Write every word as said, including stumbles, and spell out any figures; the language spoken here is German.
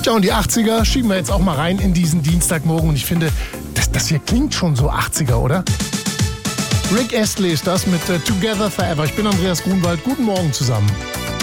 Ja, und die achtziger schieben wir jetzt auch mal rein in diesen Dienstagmorgen. Und ich finde, das, das hier klingt schon so achtziger, oder? Rick Astley ist das mit äh, Together Forever. Ich bin Andreas Grunwald. Guten Morgen zusammen.